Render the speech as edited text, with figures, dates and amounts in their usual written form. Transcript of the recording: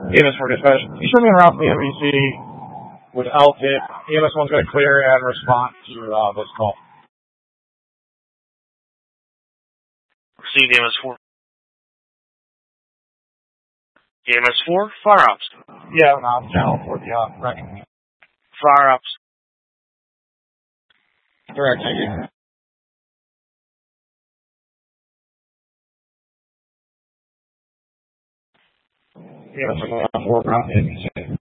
EMS 4 dispatch. You should be en route to the MVC with LTIP. EMS 1's going to clear and respond to this call. Received EMS 4. EMS 4, fire ops. Yeah, no, channel for the wrecking. Fire ops. Direct, thank you. EMS 4, ground MVC.